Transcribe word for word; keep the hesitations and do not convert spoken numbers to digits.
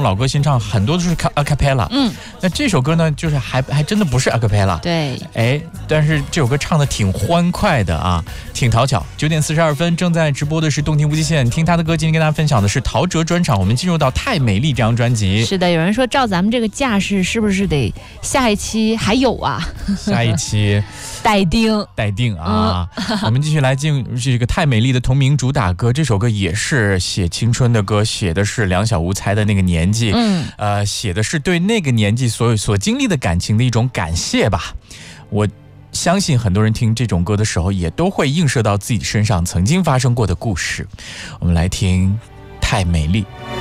老歌新唱，很多都是 a cappella。 嗯， 那这首歌呢，就是还还真的不是 a cappella。 对， 哎，但是这首歌唱的挺欢快的啊，挺讨巧。九点四十二分，正在直播的是动听无极限，听他的歌。今天跟大家分享的是陶喆专场，我们进入到《太美丽》这张专辑。 是的，有人说照咱们这个架势，是不是得下一期还有啊？ 下一期待定， 待定啊！嗯、我们继续来进入这个《太美丽》的同名主打歌，这首歌也是写青春的歌，写的是两小无猜的那个年纪，嗯，呃，写的是对那个年纪所有所经历的感情的一种感谢吧。我相信很多人听这种歌的时候，也都会映射到自己身上曾经发生过的故事。我们来听《太美丽》。